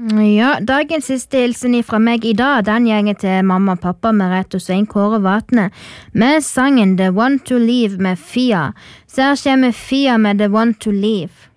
Ja, dagens siste hilsen fra meg i dag, den gjenger til mamma og pappa Merete og Svein Kåre Vatne med sangen The One to Leave med Fia. Så her kommer Fia med The One to Leave.